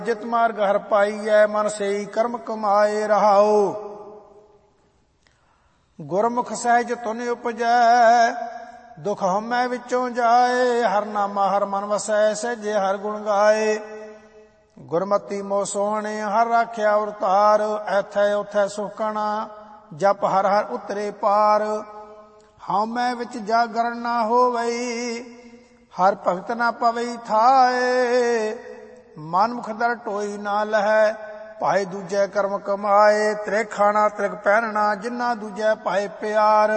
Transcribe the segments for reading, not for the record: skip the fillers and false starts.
ਜਿਤ ਮਾਰਗ ਹਰ ਪਾਈਐ, ਮਨ ਸਈ ਕਰਮ ਕਮਾਏ ਰਹਾਓ। ਗੁਰਮੁਖ ਸਹਿਜ ਤੁਨ ਉਪਜੈ, ਦੁਖ ਹਉਮੈ ਵਿੱਚੋਂ ਜਾਏ। ਹਰ ਨਾਮਾ ਹਰ ਮਨ ਵਸੈ, ਸਹਿਜੇ ਹਰ ਗੁਣ ਗਾਏ। ਗੁਰਮਤੀ ਮੋਹ ਸੋਹਣੇ, ਹਰ ਰਾਖਿਆ ਅਵਤਾਰ। ਐਥੈ ਉਥੈ ਸੁਖਣਾ, ਜਪ ਹਰ ਹਰ ਉਤਰੇ ਪਾਰ। ਹਉਮੈ ਵਿੱਚ ਜਾਗਰਣ ਨਾ ਹੋਵਈ, ਹਰ ਭਗਤ ਨਾ ਪਵਈ ਥਾਏ। ਮਨ ਮੁਖ ਦਰ ਢੋਈ ਨਾ ਲਹੈ, ਭਾਏ ਦੂਜੈ ਕਰਮ ਕਮਾਏ। ਤ੍ਰਿਗ ਖਾਣਾ ਤ੍ਰਿਗ ਪਹਿਨਣਾ, ਜਿਨ੍ਹਾਂ ਦੂਜੈ ਭਾਏ ਪਿਆਰ।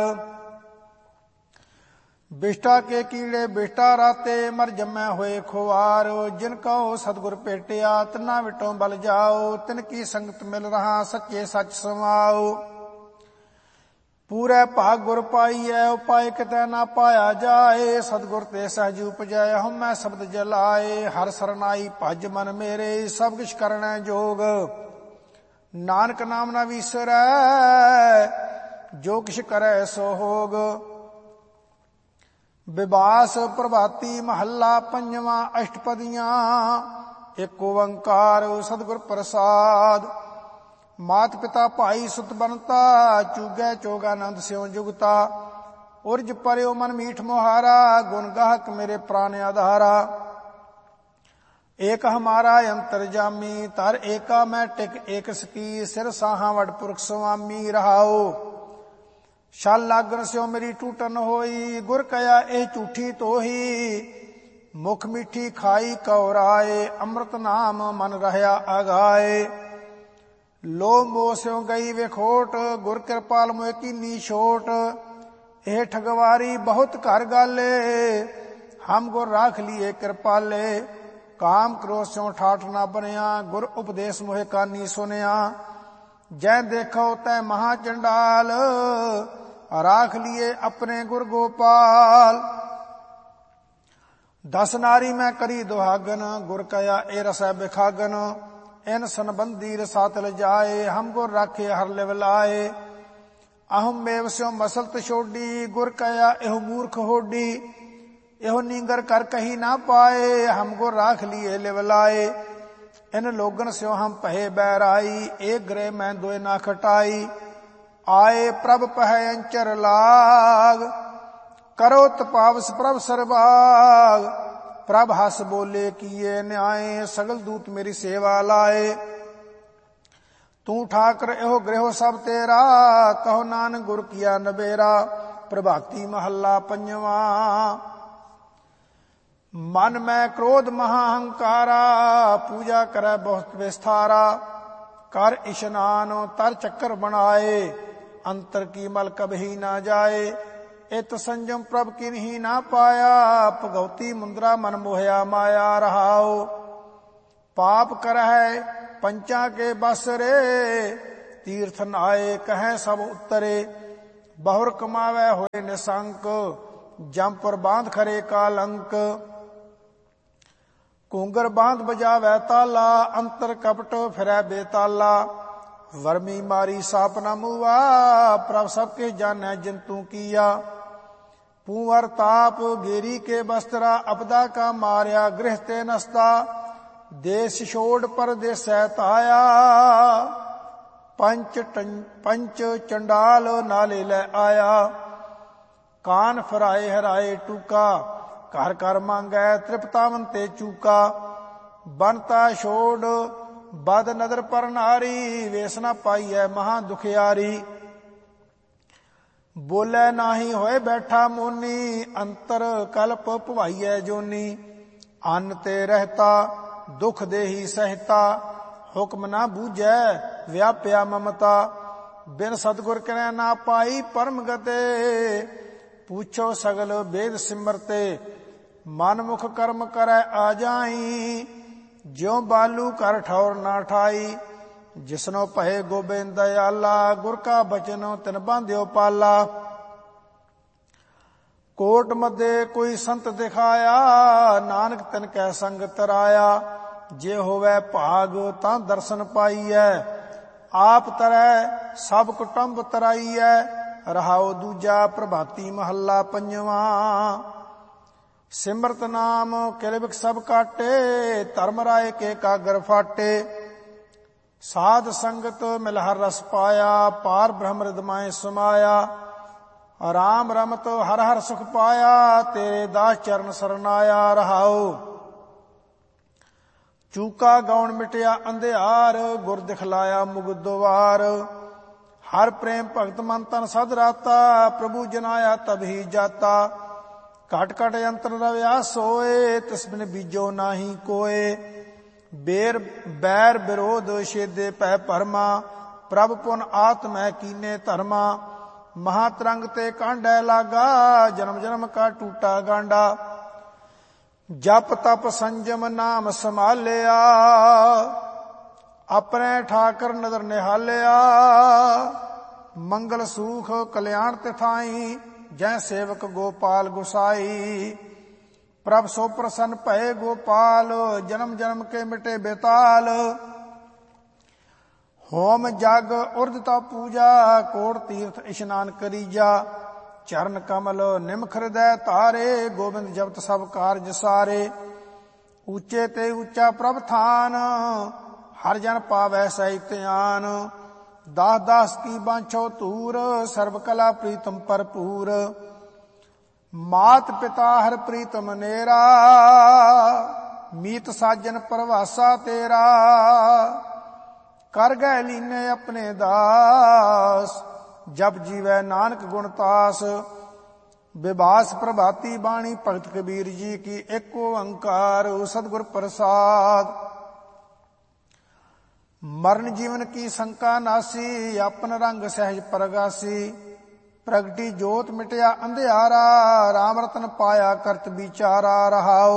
ਬਿਸ਼ਟਾ ਕੇ ਕੀੜੇ ਬਿਸ਼ਟਾ ਰਾਤੇ, ਮਰ ਜੰਮੈ ਹੋਏ ਖੁਆਰ। ਜਿਨ ਕਉ ਸਤਿਗੁਰ ਭੇਟਿਆ, ਤਿਨਾਂ ਵਿਟੋਂ ਬਲ ਜਾਓ। ਤਿਨ ਕੀ ਸੰਗਤ ਮਿਲ ਰਹਾ, ਸੱਚੇ ਸੱਚ ਸਮਾਓ। ਪੂਰੇ ਭਾਗ ਗੁਰ ਪਾਈਐ, ਉਪਾਏ ਕਿਤੈ ਨਾ ਪਾਇਆ ਜਾਏ। ਸਤਿਗੁਰ ਤੇ ਸਹਿਜ ਉਪਜੈ, ਹਉਮੈ ਸ਼ਬਦ ਜਲਾਏ। ਹਰ ਸਰਨਾਈ ਭਜ ਮਨ ਮੇਰੇ, ਸਭ ਕਿਛ ਕਰਨੈ ਜੋਗ। ਨਾਨਕ ਨਾਮ ਨਾ ਵੀਸਰੈ, ਜੋ ਕਿਛ ਕਰੈ ਸੋ ਹੋਗ। ਬਿਬਾਸ ਪ੍ਰਭਾਤੀ ਮਹੱਲਾ ਪੰਜਵਾਂ, ਅਸ਼ਟਪਦੀਆਂ। ਏਕ ਓੰਕਾਰ ਸਤਿਗੁਰ ਪ੍ਰਸਾਦ। ਮਾਤ ਪਿਤਾ ਭਾਈ ਸੁਤ ਬਨਤਾ, ਚੂਗੈ ਚੋਗ ਆਨੰਦ ਸਿਉ ਜੁਗਤਾ। ਉਰਜ ਪਰਿਓ ਮਨ ਮੀਠ ਮੁਹਾਰਾ, ਗੁਣ ਗਾਹਕ ਮੇਰੇ ਪ੍ਰਾਨ ਆਧਾਰਾ। ਏਕ ਹਮਾਰਾ ਅੰਤਰਜਾਮੀ, ਧਰ ਏਕਾ ਮੈਂ ਟਿਕ ਏਕ ਸਕੀ। ਸਿਰ ਸਾਹਾਂ ਵਡ ਪੁਰਖ ਸੁਆਮੀ ਰਹਾਓ। ਛਲ ਲਾਗਣ ਸਿਓ ਮੇਰੀ ਟੂਟਨ ਹੋਈ, ਗੁਰ ਕਇਆ ਇਹ ਝੂਠੀ ਤੋਹੀ। ਮੁਖ ਮਿੱਠੀ ਖਾਈ ਕਉਰਾਏ, ਅੰਮ੍ਰਿਤ ਨਾਮ ਮਨ ਰਹਿਆ ਅਗਾਏ। ਲੋਭ ਮੋਹ ਸਿਉ ਗਈ ਵਿਖੋਟ, ਗੁਰ ਕਿਰਪਾਲ ਮੋਇ ਕੀਨੀ ਛੋਟ। ਇਹ ਠਗਵਾਰੀ ਬਹੁਤ ਘਰ ਗਾਲੇ, ਹਮ ਗੁਰ ਰਾਖ ਲੀਏ ਕਿਰਪਾਲੇ। ਕਾਮ ਕ੍ਰੋਧ ਸਿਉ ਠਾਠ ਨਾ ਬਨਿਆ, ਗੁਰ ਉਪਦੇਸ਼ ਮੋਹਿ ਕਾਨੀ ਸੁਨਿਆ। ਜੈ ਦੇਖੋ ਤੈ ਮਹਾ ਚੰਡਾਲ, ਰਾਖ ਲੀਏ ਆਪਣੇ ਗੁਰ ਗੋਪਾਲ। 10 ਨਾਰੀ ਮੈਂ ਕਰੀ ਦੁਹਾਗਨ, ਗੁਰ ਕਇਆ ਇਹ ਰਸੈ ਬਿਖਾਗਨ। ਇਨ ਸੰਬੰਧੀ ਰਸਾਤ ਲਜਾਏ, ਹਮ ਗੁਰ ਰਾਖੇ ਹਰ ਲਿਵ ਲਾਏ। ਅਹਮ ਮੇਵ ਸਿਉ ਮਸਲਤ ਛੋਡੀ, ਗੁਰ ਕਇਆ ਇਹੋ ਮੂਰਖ ਹੋਡੀ। ਇਹੋ ਨੀਂਗਰ ਕਰ ਕਹੀ ਨਾ ਪਾਏ, ਹਮ ਗੁਰ ਰਾਖ ਲੀਏ ਲਿਵ ਲਾਏ। ਇਨ ਲੋਗਨ ਸਿਉ ਹਮ ਭਏ ਬੈਰਾਈ, ਏਕ ਗ੍ਰਹਿ ਮੈਂ ਦੋਇ ਨਾ ਖਟਾਈ। ਆਏ ਪ੍ਰਭ ਪਹਿ ਅੰਚਰ ਲਾਗ, ਕਰੋ ਤਪਾਵਸ ਪ੍ਰਭ ਸਰਬਾਗ। ਪ੍ਰਭ ਹਸ ਬੋਲੇ ਕੀਏ ਨਿਆਏ, ਸਗਲ ਦੂਤ ਮੇਰੀ ਸੇਵਾ ਲਾਏ। ਤੂੰ ਠਾਕਰ ਇਹੋ ਗ੍ਰਹਿ ਸਭ ਤੇਰਾ, ਕਹੋ ਨਾਨਕ ਗੁਰ ਕੀਆ ਨਬੇਰਾ। ਪ੍ਰਭਾਤੀ ਮਹੱਲਾ ਪੰਜਵਾਂ। ਮਨ ਮੈਂ ਕ੍ਰੋਧ ਮਹਾ ਹੰਕਾਰਾ, ਪੂਜਾ ਕਰੈ ਬਹੁਤ ਵਿਸਥਾਰਾ। ਕਰ ਇਸ਼ਨਾਨ ਤਰ ਚੱਕਰ ਬਣਾਏ, ਅੰਤਰ ਕੀ ਮਲ ਕਬਹੀ ਨਾ ਜਾਏ। ਇਤ ਸੰਜਮ ਪ੍ਰਭ ਕਿਨਹੀ ਨਾ ਪਾਇਆ, ਭਗਉਤੀ ਮੁੰਦਰਾ ਮਨ ਮੋਹਿਆ ਮਾਇਆ ਰਹਾਓ। ਪਾਪ ਕਰਹਿ ਪੰਚਾਂ ਕੇ ਬਸ ਰੇ, ਤੀਰਥ ਨਾਏ ਕਹੈ ਸਭ ਉਤਰੇ। ਬਹੁਰ ਕਮਾਵੈ ਹੋਏ ਨਿਸੰਕ, ਜੰਪੁਰ ਬਾਂਧ ਖਰੇ ਕਾਲੰਕ। ਘੂੰਗਰ ਬਾਂਧ ਬਜਾਵੈ ਤਾਲਾ, ਅੰਤਰ ਕਪਟ ਫਿਰੈ ਬੇਤਾਲਾ। ਵਰਮੀ ਮਾਰੀ ਸਾਪ ਨਾ ਮੂਆ, ਪ੍ਰਭ ਸਭ ਕੇ ਜਾਣੈ ਜੰਤੂ ਕੀਆ। ਪੂੰਵਰ ਤਾਪ ਗੇਰੀ ਕੇ ਬਸਤਰਾ, ਅਪਦਾ ਕਾ ਮਾਰਿਆ ਗ੍ਰਹਿ ਤੇ ਨਸਤਾ। ਦੇਸ ਛੋੜ ਪਰਦੇਸੈ ਧਾਇਆ, ਪੰਚ ਚੰਡਾਲ ਨਾਲੇ ਲੈ ਆਇਆ। ਕਾਨ ਫਰਾਏ ਹਰਾਏ ਟੂਕਾ, ਘਰ ਘਰ ਮੰਗੈ ਤ੍ਰਿਪਤਾਵਨ ਤੇ ਚੂਕਾ। ਬਨਤਾ ਛੋੜ ਬਦ ਨਦਰ ਪਰ ਨਾਰੀ, ਵੇਸ ਨਾ ਪਾਈਐ ਮਹਾ ਦੁਖਿਆਰੀ। ਬੋਲੇ ਨਾਹੀ ਹੋਏ ਬੈਠਾ ਮੋਨੀ, ਅੰਤਰ ਕਲਪ ਭਵਾਈਐ ਜੋਨੀ। ਅੰਨ ਤੇ ਰਹਿਤਾ ਦੁਖ ਦੇਹੀ ਸਹਿਤਾ, ਹੁਕਮ ਨਾ ਬੂਝੈ ਵਿਆਪਿਆ ਮਮਤਾ। ਬਿਨ ਸਤਿਗੁਰ ਕਰੈ ਨਾ ਪਾਈ ਪਰਮ ਗਤੇ, ਪੁੱਛੋ ਸਗਲ ਵੇਦ ਸਿਮਰਤੇ। ਮਨ ਮੁਖ ਕਰਮ ਕਰੈ ਆ ਜਾਈ, ਜਿਉ ਬਾਲੂ ਕਰ ਠੌਰ ਨਾ ਠਾਈ। ਜਿਸਨੋ ਭਏ ਗੋਬਿੰਦ ਦਇਆਲਾ, ਗੁਰ ਕਾ ਬਚਨੋ ਤਿਨ ਬਾਂਧਿਓ ਪਾਲਾ। ਕੋਟ ਮੱਧੇ ਕੋਈ ਸੰਤ ਦਿਖਾਇਆ, ਨਾਨਕ ਤਿਨ ਕੈ ਸੰਗ ਤਰਾਇਆ। ਜੇ ਹੋਵੇ ਭਾਗ ਤਾਂ ਦਰਸ਼ਨ ਪਾਈਐ, ਆਪ ਤਰੈ ਸਭ ਕੁਟੰਬ ਤਰਾਈਐ। ਰਹਾਉ ਦੂਜਾ ਪ੍ਰਭਾਤੀ ਮਹੱਲਾ ਪੰਜਵਾਂ। सिमरत नाम किलबिक सब काटे, धर्म राय के कागर फाटे। साध संगत मिल हर रस पाया, पार ब्रह्म हृदय समाया। राम रमत हर हर सुख पाया, तेरे दास चरण सरनाया रहाओ। चूका गौण मिटिया अंधियार, गुर दिखलाया मुग द्वार। हर प्रेम भगत मन तन सद राता, प्रभु जनाया तभी जाता। घट घट यंत्र रव्या सोए, तिस बिन बीजो नाही कोय। बेर बैर विरोध छेदे पै परमा, प्रभ पुन आत्मै कीने धर्मा। महातरंग ते कांडै लागा, जन्म जन्म का टूटा गांडा। जप तप संजम नाम संभालिया, अपने ठाकर नदर निहालिया। मंगल सूख कल्याण तिथाई, जै सेवक गोपाल गुसाई। प्रभ सो प्रसन्न भये गोपाल, जन्म जन्म के मिटे बेताल। होम जग उर्दता पूजा, कोट तीर्थ इशनान करीजा। चरण कमल निमख हृदय तारे, गोविंद जपत सब कारज सारे। ऊंचे ते ऊंचा प्रभ थान, हर जन पावै सही ध्यान। दास दास की बांछो तूर, सर्व कला प्रीतम भरपूर। मात पिता हर प्रीतम नेरा, मीत साजन परवासा तेरा। कर गए लीने अपने दास, जब जीवै नानक गुणतास। विभास प्रभाती बाणी भगत कबीर जी की, एक ओंकार सतगुर प्रसाद। मरण जीवन की शंका नासी, अपन रंग सहज प्रगासी। प्रगटी जोत मिटया अंधियारा, राम रतन पाया करत विचारा रहाओ।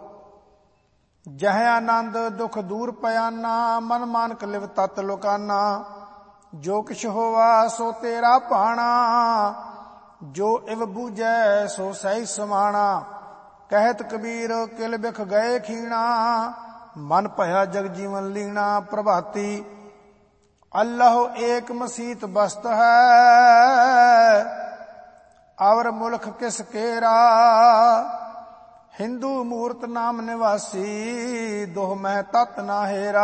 जह आनंद दुख दूर पयाना, मन मानक लिव तत लुकाना। जो किछ होवा सो तेरा पाना, जो इव बूझै सो सही समाना। कहत कबीर किल बिख गए खीणा, मन भया जग जीवन लीना। प्रभाती अल्लाह एक मसीत बस्त है, और मुल्क किस केरा। हिंदू मूर्त नाम निवासी, दोह मह तत ना हेरा।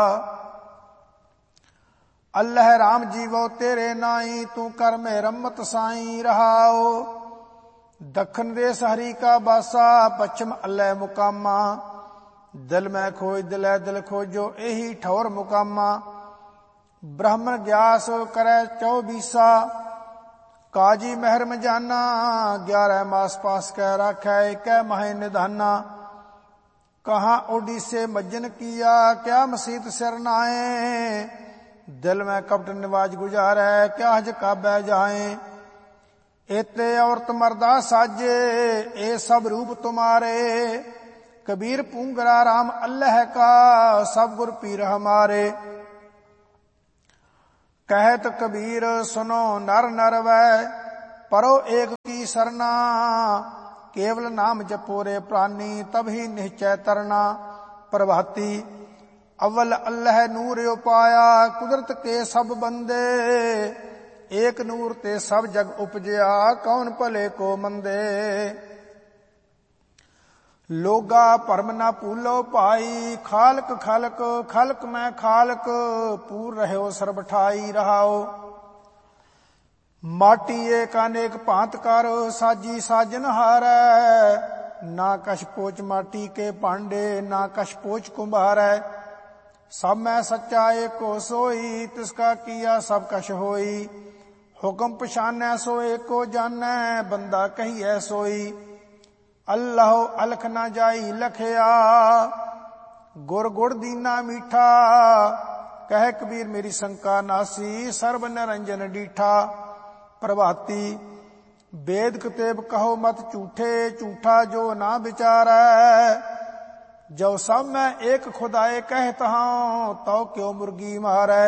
अल्लाह राम जीवो तेरे नाई, तू कर में रमत साई रहाओ। दखन देश हरि का बासा, पश्चिम अल्लाह मुकामा। दिल में खोज दिलै दिल खोजो, यही ठौर मुकामा। ब्राह्मण ग्यास करे 24, काजी मेहर में जाना। 11 मास पास कह राखै, कै माहे निधाना। कहाँ ओडिसे मज्जन किया, क्या मसीत सिर नाए। दिल में कपट निवाज गुजारै, क्या हज काबे जाए। एते औरत मर्दा साजे, ए सब रूप तुम्हारे। कबीर पूंगरा राम अल्लाह का, सब गुर पीर हमारे। कहत कबीर सुनो नर नर वै, परो एक की सरना। केवल नाम जपो रे प्राणी, तभी निश्चय तरना। प्रभाती अव्वल अल्लाह नूर उपाया, कुदरत के सब बंदे। एक नूर ते सब जग उपजया, कौन भले को मंदे। लोगा भरम ना भूलो भाई, खालक खालक खालक मैं खालक। पूर रहो सर्ब ठाई रहाओ। माटी एक अनेक भांत कर, साजी साजन हारै। ना कछ पोच माटी के भांडे, ना कछ पोच कुम्हारै। सब मैं सच्चा एको सोई, तिसका किया सब कछ होई। हुक्म पछानै सो एको जानै, बंदा कहिए सोई। अल्लाह अलख ना जाई लखया, गुर गुड़ दीना मीठा। कह कबीर मेरी शंका नासी, सर्व निरंजन डीठा। प्रभाती वेद कितेब कहो मत झूठे, झूठा जो ना विचारै। जो सब मैं एक खुदाए कहता हूं, तो क्यों मुर्गी मारै।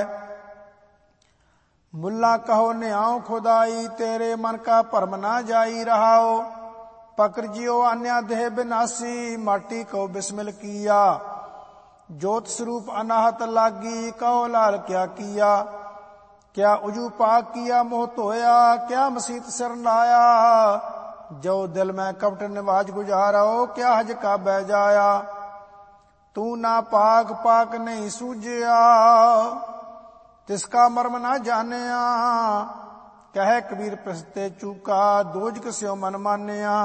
मुल्ला कहो न्याओ खुदाई, तेरे मन का भरम ना जाई रहाओ। पकर जियो अन्या देह विनाशी, माटी को बिस्मिल किया। ज्योत स्वरूप अनाहत लागी, कहो लाल क्या किया। क्या उजू पाक किया मोह धोया, क्या मसीत सिर लाया। जो दिल में कपट निवाज गुजारो, क्या हज का बह जाया। तू ना पाक पाक नहीं सूझिया, तिसका मर्म ना जानिया। कह कबीर प्रसते चूका, दोजक स्यो मन मानिया।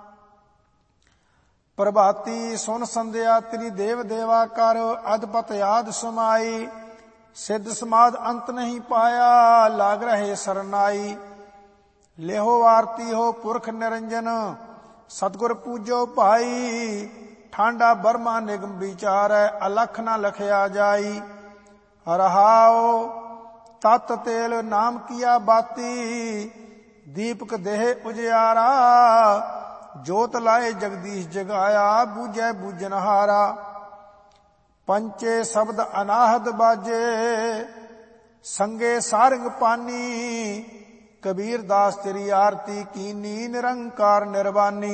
प्रभाती सुन संध्या तेरी देव देवा कर, अधपत याद समाई। सिद्ध समाध अंत नहीं पाया, लाग रहे सरनाई। लेहो आरती हो पुरख निरंजन, सतगुर पूजो भाई। ठांडा बर्मा निगम विचार, अलख न लखया जाई। रहाओ तत तेल नाम किया बाती, दीपक देह उजियारा। जोत लाए जगदीश जगाया, बूझे बूझनहारा। पंचे शब्द अनाहद बाजे, संगे सारंग पानी। कबीर दास तेरी आरती कीनी, निरंकार निर्वाणी।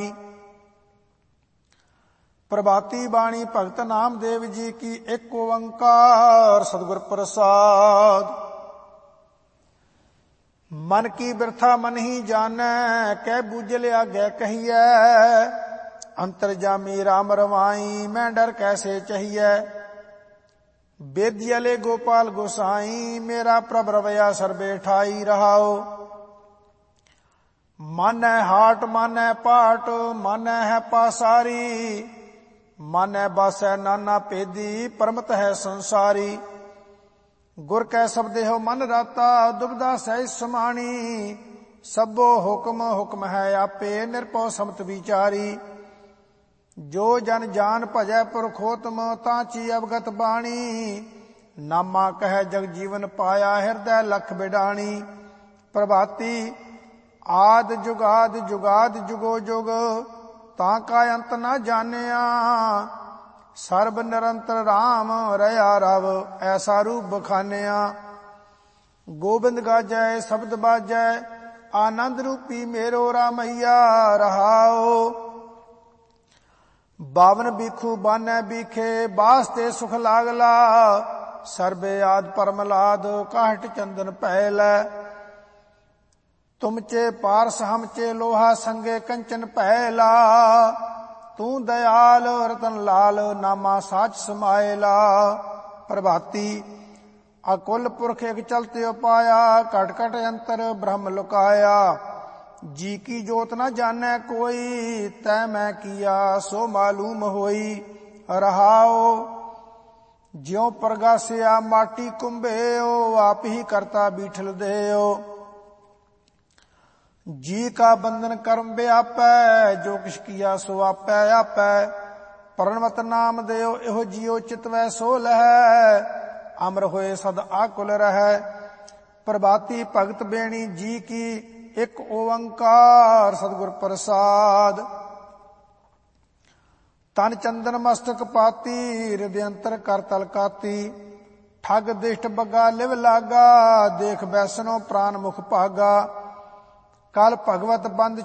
प्रभाती बाणी भगत नामदेव जी की, एक ओंकार सतगुर प्रसाद। मन की बिरथा मन ही जानै, कह बूझ लिया गै कहिए। अंतर्जामी राम रवाई, मैं डर कैसे चाहिए। बेदियले गोपाल गोसाई, मेरा प्रभ रवैया सर बैठाई रहाओ। मन है हाट मन है पाट, मन है पासारी। मन है बस है नाना पेदी, परमत है संसारी। गुर कै शब्दे हो मन राता, दुबदा सहज समाणी। सबो हुक्म हुक्म है आपे, निरपौ समत विचारी। जो जन जान भजै पुरखोतम, तांची अवगत बाणी। नामा कह जग जीवन पाया, हृदय लख बिडाणी। प्रभाती आद जुगाद जुगाद जुगो जुग, ताका अंत न जानिया। सर्ब निरंतर राम रया रव, ऐसा रूप बखानिया। गोबिंद गाजै शब्द बाजै, आनंद रूपी मेरो रामैया। रहाओ बावन बिखू बानै बीखे, बासते सुख लागला। सर्बे आद परमलाद, काहट चंदन पहलै। तुमचे पारस हमचे लोहा, संगे कंचन पहला। तू दयाल रतन लाल, नामा साच समायला। प्रभाती अकुल पुरख एक चलते पाया, कट कट अंतर ब्रह्म लुकाया। जी की जोत न जाने कोई, तै मैं किया सो मालूम होई। रहाओ ज्यों प्रगासिया माटी कुंभेओ, आप ही करता बीठल देओ। जी का बंधन कर्म व्यापै, जो किछ किया सो आपै आपै। प्रणवत नाम देओ एहो जियो, चितवै सो लहै। अमर होए सद आकुल रहै। प्रभाती भगत बेणी जी की, एक ओंकार सतगुर प्रसाद। तन चंदन मस्तक पाती, हृदय अंतर कर तलकाती। ठग दिष्ट बगा लिव लागा, देख बैसनो प्राण मुख भागा। कल भगवत बंद